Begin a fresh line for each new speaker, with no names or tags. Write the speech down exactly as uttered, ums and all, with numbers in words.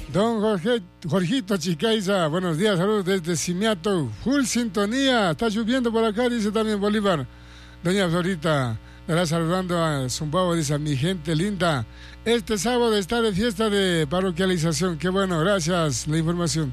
Don Jorge, Jorgito Chicaiza, buenos días, saludos desde Simiato, full sintonía, está lloviendo por acá, dice también Bolívar. Doña Florita, le está saludando a Zumbao, dice, a mi gente linda. Este sábado está de fiesta de parroquialización, qué bueno, gracias, la información.